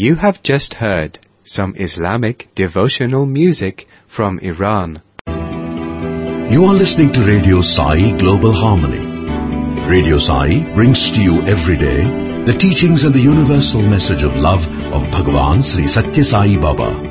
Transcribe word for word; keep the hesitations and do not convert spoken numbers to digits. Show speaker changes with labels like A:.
A: You have just heard some Islamic devotional music from Iran.
B: You are listening to Radio Sai Global Harmony. Radio Sai brings to you every day the teachings and the universal message of love of Bhagavan Sri Satya Sai Baba.